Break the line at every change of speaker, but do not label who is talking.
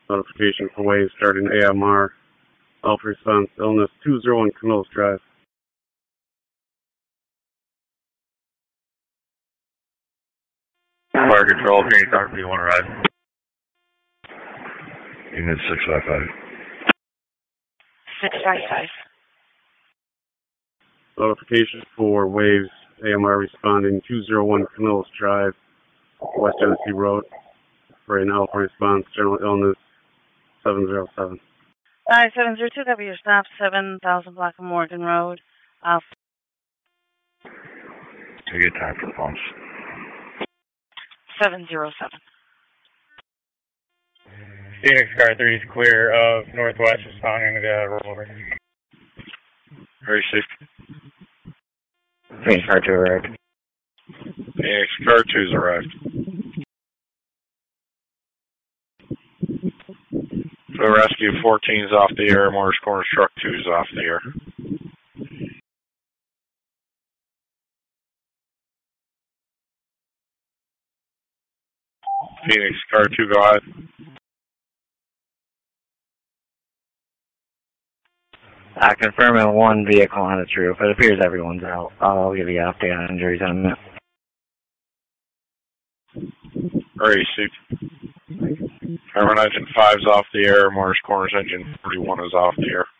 Notification for waves starting AMR. Alpha response, illness 201 Canals Drive.
Fire control, can you talk to B1 ride? Unit 655.
655.
Notification for waves AMR responding 201 Canals Drive, West Genesee Road. For an Alpha response, general illness 707.
702, copy your stop, 7000 block of Morgan Road.
Take your time for the phones.
707.
Phoenix Car 3 is clear of Northwest, responding to the rollover.
Very safe.
Phoenix Car 2 arrived.
Phoenix Car 2's arrived. So Rescue 14's off the air, Morris Corners Truck 2's off the air. Phoenix Car 2, go ahead.
Confirming one vehicle on its roof. It appears everyone's out. I'll give you an update on injuries in a minute.
Very safe. Carbon Engine 5's off the air, Morris Corners Engine 41 is off the air.